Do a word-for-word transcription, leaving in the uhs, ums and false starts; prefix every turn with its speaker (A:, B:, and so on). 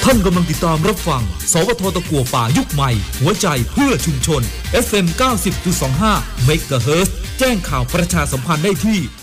A: ท่านกำลังติดตามรับฟังสวทตะกั่วป่ายุคใหม่หัวใจเพื่อชุมชน เอฟ เอ็ม เก้าสิบจุดสองห้า เมกะเฮิรตซ์แจ้งข่าวประชาสัมพันธ์ได้ที่